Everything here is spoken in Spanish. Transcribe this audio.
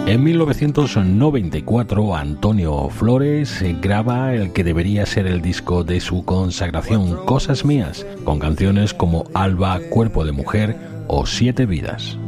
En 1994, Antonio Flores graba el que debería ser el disco de su consagración, Cosas Mías, con canciones como Alba, Cuerpo de Mujer o Siete Vidas.